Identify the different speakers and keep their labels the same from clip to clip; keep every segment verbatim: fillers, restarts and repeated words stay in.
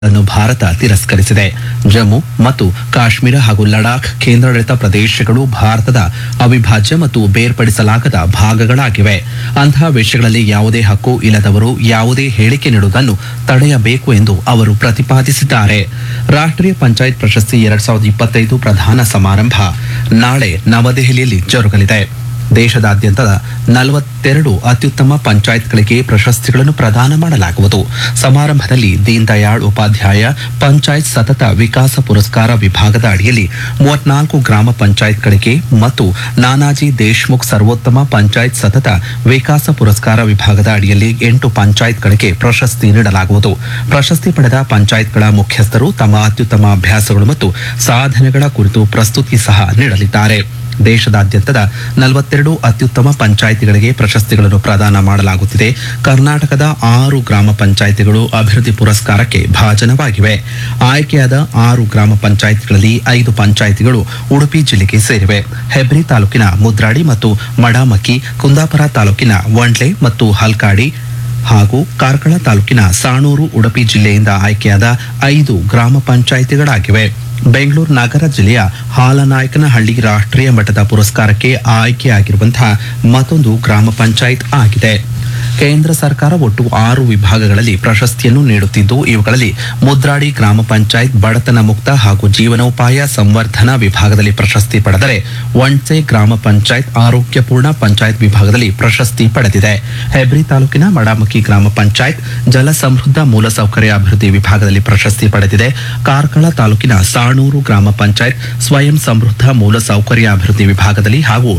Speaker 1: ಅನ್ನು ಭಾರತ ತಿರಸ್ಕರಿಸಿದೆ. ಜಮ್ಮು ಮತ್ತು ಕಾಶ್ಮೀರ ಹಾಗೂ ಲಡಾಖ್ ಕೇಂದ್ರಾಡಳಿತ ಪ್ರದೇಶಗಳು ಭಾರತದ ಅವಿಭಾಜ್ಯ ಮತ್ತು ಬೇರ್ಪಡಿಸಲಾಗದ ಭಾಗಗಳಾಗಿವೆ. ಅಂತಹ ವಿಷಯಗಳಲ್ಲಿ ಯಾವುದೇ ಹಕ್ಕು ಇಲ್ಲದವರು ಯಾವುದೇ ಹೇಳಿಕೆ ನೀಡುವುದನ್ನು ತಡೆಯಬೇಕು ಎಂದು ಅವರು ಪ್ರತಿಪಾದಿಸಿದ್ದಾರೆ. ರಾಷ್ಟ್ರೀಯ ಪಂಚಾಯತ್ ಪ್ರಶಸ್ತಿ ಎರಡ್ ಸಾವಿರದ ಇಪ್ಪತ್ತೈದು ಪ್ರಧಾನ ಸಮಾರಂಭ ನಾಳೆ ನವದೆಹಲಿಯಲ್ಲಿ ಜರುಗಲಿದೆ. ದೇಶದಾದ್ಯಂತ ನಲವತ್ತೆರಡು ಅತ್ಯುತ್ತಮ ಪಂಚಾಯತ್ಗಳಿಗೆ ಪ್ರಶಸ್ತಿಗಳನ್ನು ಪ್ರದಾನ ಮಾಡಲಾಗುವುದು. ಸಮಾರಂಭದಲ್ಲಿ ದೀನ್ ದಯಾಳ್ ಉಪಾಧ್ಯಾಯ ಪಂಚಾಯತ್ ಸತತ ವಿಕಾಸ ಪುರಸ್ಕಾರ ವಿಭಾಗದ ಅಡಿಯಲ್ಲಿ ಮೂವತ್ನಾಲ್ಕು ಗ್ರಾಮ ಪಂಚಾಯತ್ಗಳಿಗೆ ಮತ್ತು ನಾನಾಜಿ ದೇಶ್ಮುಖ್ ಸರ್ವೋತ್ತಮ ಪಂಚಾಯತ್ ಸತತ ವಿಕಾಸ ಪುರಸ್ಕಾರ ವಿಭಾಗದ ಅಡಿಯಲ್ಲಿ ಎಂಟು ಪಂಚಾಯತ್ಗಳಿಗೆ ಪ್ರಶಸ್ತಿ ನೀಡಲಾಗುವುದು. ಪ್ರಶಸ್ತಿ ಪಡೆದ ಪಂಚಾಯತ್ಗಳ ಮುಖ್ಯಸ್ಥರು ತಮ್ಮ ಅತ್ಯುತ್ತಮ ಅಭ್ಯಾಸಗಳು ಮತ್ತು ಸಾಧನೆಗಳ ಕುರಿತು ಪ್ರಸ್ತುತಿ ಸಹ ನೀಡಲಿದ್ದಾರೆ. ದೇಶದಾದ್ಯಂತದ ನಲವತ್ತೆರಡು ಅತ್ಯುತ್ತಮ ಪಂಚಾಯಿತಿಗಳಿಗೆ ಪ್ರಶಸ್ತಿಗಳನ್ನು ಪ್ರದಾನ ಮಾಡಲಾಗುತ್ತಿದೆ. ಕರ್ನಾಟಕದ ಆರು ಗ್ರಾಮ ಪಂಚಾಯಿತಿಗಳು ಅಭಿವೃದ್ಧಿ ಪುರಸ್ಕಾರಕ್ಕೆ ಭಾಜನವಾಗಿವೆ. ಆಯ್ಕೆಯಾದ ಆರು ಗ್ರಾಮ ಪಂಚಾಯಿತಿಗಳಲ್ಲಿ ಐದು ಪಂಚಾಯಿತಿಗಳು ಉಡುಪಿ ಜಿಲ್ಲೆಗೆ ಸೇರಿವೆ. ಹೆಬ್ರಿ ತಾಲೂಕಿನ ಮುದ್ರಾಡಿ ಮತ್ತು ಮಡಾಮಕ್ಕಿ, ಕುಂದಾಪುರ ತಾಲೂಕಿನ ವಂಡ್ಲೆ ಮತ್ತು ಹಲ್ಕಾಡಿ ಹಾಗೂ ಕಾರ್ಕಳ ತಾಲೂಕಿನ ಸಾಣೂರು ಉಡುಪಿ ಜಿಲ್ಲೆಯಿಂದ ಆಯ್ಕೆಯಾದ ಐದು ಗ್ರಾಮ ಪಂಚಾಯಿತಿಗಳಾಗಿವೆ. ಬೆಂಗಳೂರು ನಗರ ಜಿಲ್ಲೆಯ ಹಾಲನಾಯಕನಹಳ್ಳಿ ರಾಷ್ಟ್ರೀಯ ಮಟ್ಟದ ಪುರಸ್ಕಾರಕ್ಕೆ ಆಯ್ಕೆಯಾಗಿರುವಂತಹ ಮತ್ತೊಂದು ಗ್ರಾಮ ಪಂಚಾಯತ್ ಆಗಿದೆ. ಕೇಂದ್ರ ಸರ್ಕಾರ ಒಟ್ಟು ಆರು ವಿಭಾಗಗಳಲ್ಲಿ ಪ್ರಶಸ್ತಿಯನ್ನು ನೀಡುತ್ತಿದ್ದು, ಇವುಗಳಲ್ಲಿ ಮುದ್ರಾಡಿ ಗ್ರಾಮ ಪಂಚಾಯತ್ ಬಡತನ ಮುಕ್ತ ಹಾಗೂ ಜೀವನೋಪಾಯ ಸಂವರ್ಧನಾ ವಿಭಾಗದಲ್ಲಿ ಪ್ರಶಸ್ತಿ ಪಡೆದರೆ, ವಂಡ್ಸೆ ಗ್ರಾಮ ಪಂಚಾಯತ್ ಆರೋಗ್ಯಪೂರ್ಣ ಪಂಚಾಯತ್ ವಿಭಾಗದಲ್ಲಿ ಪ್ರಶಸ್ತಿ ಪಡೆದಿದೆ. ಹೆಬ್ರಿ ತಾಲೂಕಿನ ಮಡಾಮಕ್ಕಿ ಗ್ರಾಮ ಪಂಚಾಯತ್ ಜಲ ಸಮೃದ್ಧ ಮೂಲಸೌಕರ್ಯ ಅಭಿವೃದ್ಧಿ ವಿಭಾಗದಲ್ಲಿ ಪ್ರಶಸ್ತಿ ಪಡೆದಿದೆ. ಕಾರ್ಕಳ ತಾಲೂಕಿನ ಸಾಣೂರು ಗ್ರಾಮ ಪಂಚಾಯತ್ ಸ್ವಯಂ ಸಮೃದ್ಧ ಮೂಲಸೌಕರ್ಯ ಅಭಿವೃದ್ಧಿ ವಿಭಾಗದಲ್ಲಿ ಹಾಗೂ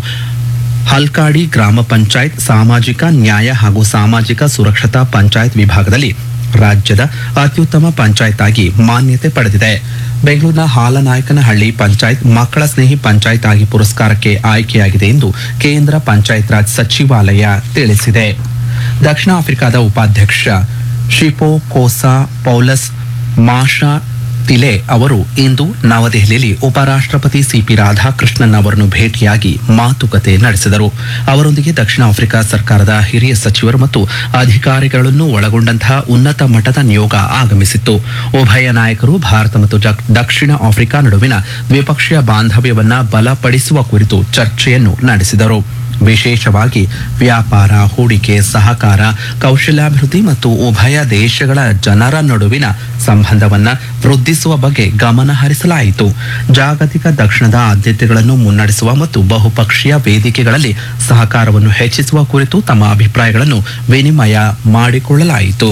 Speaker 1: ಹಲ್ಕಾಡಿ ಗ್ರಾಮ ಪಂಚಾಯತ್ ಸಾಮಾಜಿಕ ನ್ಯಾಯ ಹಾಗೂ ಸಾಮಾಜಿಕ ಸುರಕ್ಷತಾ ಪಂಚಾಯತ್ ವಿಭಾಗದಲ್ಲಿ ರಾಜ್ಯದ ಅತ್ಯುತ್ತಮ ಪಂಚಾಯತ್ ಆಗಿ ಮಾನ್ಯತೆ ಪಡೆದಿದೆ. ಬೆಂಗಳೂರಿನ ಹಾಲನಾಯಕನಹಳ್ಳಿ ಪಂಚಾಯತ್ ಮಕ್ಕಳ ಸ್ನೇಹಿ ಪಂಚಾಯತ್ ಆಗಿ ಪುರಸ್ಕಾರಕ್ಕೆ ಆಯ್ಕೆಯಾಗಿದೆ ಎಂದು ಕೇಂದ್ರ ಪಂಚಾಯತ್ ರಾಜ್ ಸಚಿವಾಲಯ ತಿಳಿಸಿದೆ. ದಕ್ಷಿಣ ಆಫ್ರಿಕಾದ ಉಪಾಧ್ಯಕ್ಷ ಶಿಪೋ ಕೋಸಾ ಪೌಲಸ್ ಮಾಷಾ ತಿಲೆ ಅವರು ಇಂದು ನವದೆಹಲಿಯಲ್ಲಿ ಉಪರಾಷ್ಟ್ರಪತಿ ಸಿಪಿ ರಾಧಾಕೃಷ್ಣನ್ ಅವರನ್ನು ಭೇಟಿಯಾಗಿ ಮಾತುಕತೆ ನಡೆಸಿದರು. ಅವರೊಂದಿಗೆ ದಕ್ಷಿಣ ಆಫ್ರಿಕಾ ಸರ್ಕಾರದ ಹಿರಿಯ ಸಚಿವರು ಮತ್ತು ಅಧಿಕಾರಿಗಳನ್ನು ಒಳಗೊಂಡಂತಹ ಉನ್ನತ ಮಟ್ಟದ ನಿಯೋಗ ಆಗಮಿಸಿತ್ತು. ಉಭಯ ನಾಯಕರು ಭಾರತ ಮತ್ತು ದಕ್ಷಿಣ ಆಫ್ರಿಕಾ ನಡುವಿನ ದ್ವಿಪಕ್ಷೀಯ ಬಾಂಧವ್ಯವನ್ನ ಬಲಪಡಿಸುವ ಕುರಿತು ಚರ್ಚೆಯನ್ನು ನಡೆಸಿದರು. ವಿಶೇಷವಾಗಿ ವ್ಯಾಪಾರ, ಹೂಡಿಕೆ, ಸಹಕಾರ, ಕೌಶಲ್ಯಾಭಿವೃದ್ಧಿ ಮತ್ತು ಉಭಯ ದೇಶಗಳ ಜನರ ನಡುವಿನ ಸಂಬಂಧವನ್ನ ವೃದ್ಧಿಸುವ ಬಗ್ಗೆ ಗಮನ ಹರಿಸಲಾಯಿತು. ಜಾಗತಿಕ ದಕ್ಷಿಣದ ಆದ್ಯತೆಗಳನ್ನು ಮುನ್ನಡೆಸುವ ಮತ್ತು ಬಹುಪಕ್ಷೀಯ ವೇದಿಕೆಗಳಲ್ಲಿ ಸಹಕಾರವನ್ನು ಹೆಚ್ಚಿಸುವ ಕುರಿತು ತಮ್ಮ ಅಭಿಪ್ರಾಯಗಳನ್ನು ವಿನಿಮಯ ಮಾಡಿಕೊಳ್ಳಲಾಯಿತು.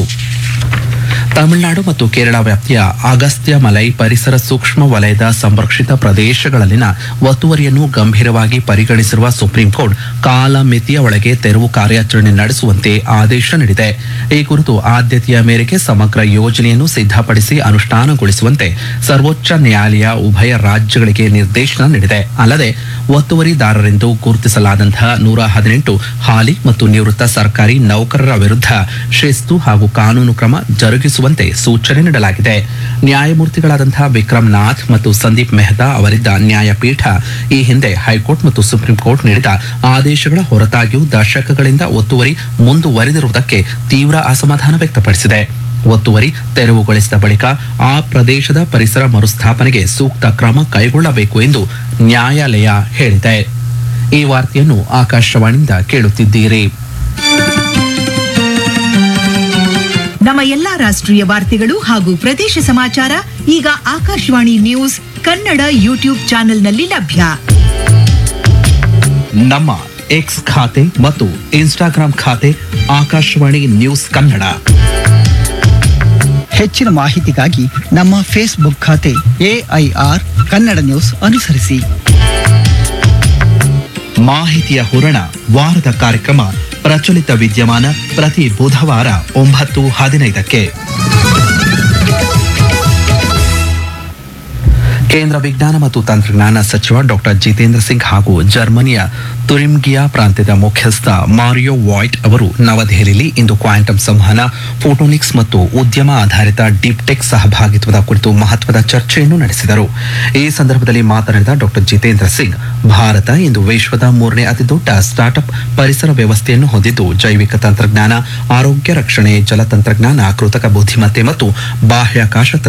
Speaker 1: ತಮಿಳುನಾಡು ಮತ್ತು ಕೇರಳ ವ್ಯಾಪ್ತಿಯ ಅಗಸ್ತ್ಯ ಮಲೈ ಪರಿಸರ ಸೂಕ್ಷ್ಮ ವಲಯದ ಸಂರಕ್ಷಿತ ಪ್ರದೇಶಗಳಲ್ಲಿನ ಒತ್ತುವರಿಯನ್ನು ಗಂಭೀರವಾಗಿ ಪರಿಗಣಿಸಿರುವ ಸುಪ್ರೀಂ ಕೋರ್ಟ್ ಕಾಲಮಿತಿಯ ಒಳಗೆ ತೆರವು ಕಾರ್ಯಾಚರಣೆ ನಡೆಸುವಂತೆ ಆದೇಶ ನೀಡಿದೆ. ಈ ಕುರಿತು ಆದ್ಯತೆಯ ಮೇರೆಗೆ ಸಮಗ್ರ ಯೋಜನೆಯನ್ನು ಸಿದ್ಧಪಡಿಸಿ ಅನುಷ್ಠಾನಗೊಳಿಸುವಂತೆ ಸರ್ವೋಚ್ಚ ನ್ಯಾಯಾಲಯ ಉಭಯ ರಾಜ್ಯಗಳಿಗೆ ನಿರ್ದೇಶನ ನೀಡಿದೆ. ಅಲ್ಲದೆ ಒತ್ತುವರಿದಾರರೆಂದು ಗುರುತಿಸಲಾದಂತಹ ನೂರ ಹದಿನೆಂಟು ಹಾಲಿ ಮತ್ತು ನಿವೃತ್ತ ಸರ್ಕಾರಿ ನೌಕರರ ವಿರುದ್ಧ ಶಿಸ್ತು ಹಾಗೂ ಕಾನೂನು ಕ್ರಮ ಜರುಗಿಸುವಂತೆ ಸೂಚನೆ ನೀಡಲಾಗಿದೆ. ನ್ಯಾಯಮೂರ್ತಿಗಳಾದಂತಹ ವಿಕ್ರಮ್ ನಾಥ್ ಮತ್ತು ಸಂದೀಪ್ ಮೆಹ್ತಾ ಅವರಿದ್ದ ನ್ಯಾಯಪೀಠ ಈ ಹಿಂದೆ ಹೈಕೋರ್ಟ್ ಮತ್ತು ಸುಪ್ರೀಂ ಕೋರ್ಟ್ ನೀಡಿದ ಆದೇಶಗಳ ಹೊರತಾಗಿಯೂ ದಶಕಗಳಿಂದ ಒತ್ತುವರಿ ಮುಂದುವರೆದಿರುವುದಕ್ಕೆ ತೀವ್ರ ಅಸಮಾಧಾನ ವ್ಯಕ್ತಪಡಿಸಿದೆ. ಒತ್ತುವರಿ ತೆರವುಗೊಳಿಸಿದ ಬಳಿಕ ಆ ಪ್ರದೇಶದ ಪರಿಸರ ಮರುಸ್ಥಾಪನೆಗೆ ಸೂಕ್ತ ಕ್ರಮ ಕೈಗೊಳ್ಳಬೇಕು ಎಂದು ನ್ಯಾಯಾಲಯ ಹೇಳಿದೆ. ಈ ವಾರ್ತೆಯನ್ನು ಆಕಾಶವಾಣಿಯಿಂದ ಕೇಳುತ್ತಿದ್ದೀರಿ.
Speaker 2: ನಮ್ಮ ಎಲ್ಲಾ ರಾಷ್ಟ್ರೀಯ ವಾರ್ತೆಗಳು ಹಾಗೂ ಪ್ರದೇಶ ಸಮಾಚಾರ ಈಗ ಆಕಾಶವಾಣಿ ನ್ಯೂಸ್ ಕನ್ನಡ ಯೂಟ್ಯೂಬ್ ಚಾನೆಲ್ನಲ್ಲಿ ಲಭ್ಯ.
Speaker 1: ನಮ್ಮ ಎಕ್ಸ್ ಖಾತೆ ಮತ್ತು ಇನ್ಸ್ಟಾಗ್ರಾಂ ಖಾತೆ ಆಕಾಶವಾಣಿ ನ್ಯೂಸ್ ಕನ್ನಡ.
Speaker 3: ಹೆಚ್ಚಿನ ಮಾಹಿತಿಗಾಗಿ ನಮ್ಮ ಫೇಸ್ಬುಕ್ ಖಾತೆ ಎಐಆರ್ ಕನ್ನಡ ನ್ಯೂಸ್ ಅನುಸರಿಸಿ.
Speaker 1: ಮಾಹಿತಿಯ ಹೂರಣ ವಾರದ ಕಾರ್ಯಕ್ರಮ ಪ್ರಚಲಿತ ವಿದ್ಯಮಾನ ಪ್ರತಿ ಬುಧವಾರ ಒಂಬತ್ತು ಹದಿನೈದಕ್ಕೆ. ಕೇಂದ್ರ ವಿಜ್ಞಾನ ಮತ್ತು ತಂತ್ರಜ್ಞಾನ ಸಚಿವ ಡಾಕ್ಟರ್ ಜಿತೇಂದ್ರ ಸಿಂಗ್ ಹಾಗೂ ಜರ್ಮನಿಯ ತುರಿಂಗಿಯಾ ಪ್ರಾಂತ್ಯದ ಮುಖ್ಯಸ್ಥ ಮಾರಿಯೋ ವಾಯ್ಟ್ ಅವರು ನವದೆಹಲಿಯಲ್ಲಿ ಇಂದು ಕ್ವಾಂಟಮ್ ಸಂವಹನ, ಫೋಟೋನಿಕ್ಸ್ ಮತ್ತು ಉದ್ಯಮ ಆಧಾರಿತ ಡೀಪ್ ಟೆಕ್ ಸಹಭಾಗಿತ್ವದ ಕುರಿತು ಮಹತ್ವದ ಚರ್ಚೆಯನ್ನು ನಡೆಸಿದರು. ಈ ಸಂದರ್ಭದಲ್ಲಿ ಮಾತನಾಡಿದ ಡಾಕ್ಟರ್ ಜಿತೇಂದ್ರ ಸಿಂಗ್, ಭಾರತ ಇಂದು ವಿಶ್ವದ ಮೂರನೇ ಅತಿದೊಡ್ಡ ಸ್ಟಾರ್ಟ್ಅಪ್ ಪರಿಸರ ವ್ಯವಸ್ಥೆಯನ್ನು ಹೊಂದಿದ್ದು, ಜೈವಿಕ ತಂತ್ರಜ್ಞಾನ, ಆರೋಗ್ಯ ರಕ್ಷಣೆ, ಜಲತಂತ್ರಜ್ಞಾನ, ಕೃತಕ ಬುದ್ಧಿಮತ್ತೆ ಮತ್ತು ಬಾಹ್ಯಾಕಾಶ